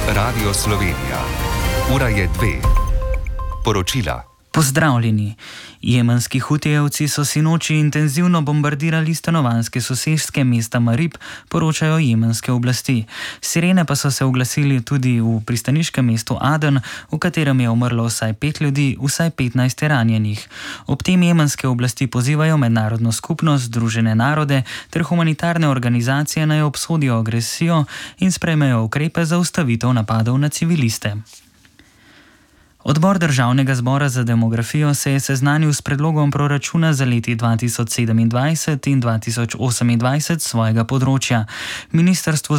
Radio Slovenija. Ura je 2. Poročila. Pozdravljeni. Jemenski hutijevci so sinoči intenzivno bombardirali stanovanjske soseske mesta Marib, poročajo jemenske oblasti. Sirene pa so se oglasili tudi v pristaniškem mestu Aden, v katerem je umrlo vsaj 5 ljudi, vsaj 15 ranjenih. Ob tem jemenske oblasti pozivajo mednarodno skupnost, Združene narode ter humanitarne organizacije naj obsodijo agresijo in sprejmejo ukrepe za ustavitev napadov na civiliste. Odbor Državnega zbora za demografijo se je seznanil s predlogom proračuna za leti 2027 in 2028 svojega področja. Ministrstvo